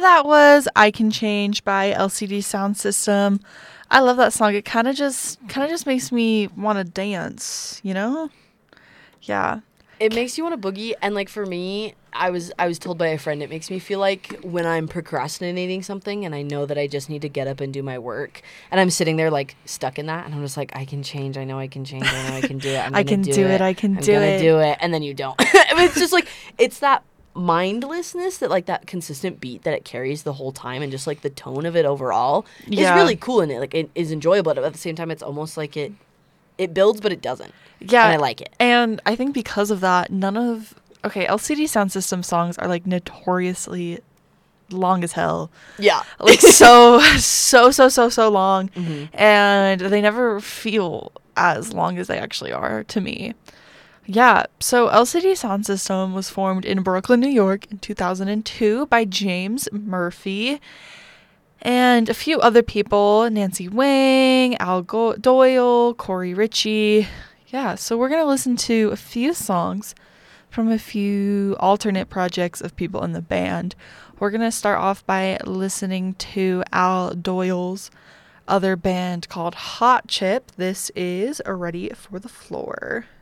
that was I Can Change by LCD Sound System. I love that song. It kind of just makes me want to dance, you know? Yeah. It makes you want to boogie, and like for me, I was told by a friend it makes me feel like when I'm procrastinating something and I know that I just need to get up and do my work, and I'm sitting there like stuck in that, and I'm just like, I can change, I know I can change, I know I can do it, I can do it, I can do it. I'm gonna do it, and then you don't. I mean, it's just like, it's that mindlessness, that like that consistent beat that it carries the whole time, and just like the tone of it overall is really cool, and it is enjoyable, but at the same time it's almost like it builds but it doesn't. Yeah. And I like it. And I think because of that, LCD Sound System songs are like notoriously long as hell. Yeah. Like so long. Mm-hmm. And they never feel as long as they actually are to me. Yeah, so LCD Sound System was formed in Brooklyn, New York in 2002 by James Murphy and a few other people, Nancy Wang, Al Doyle, Corey Ritchie. Yeah, so we're going to listen to a few songs from a few alternate projects of people in the band. We're going to start off by listening to Al Doyle's other band called Hot Chip. This is Ready for the Floor.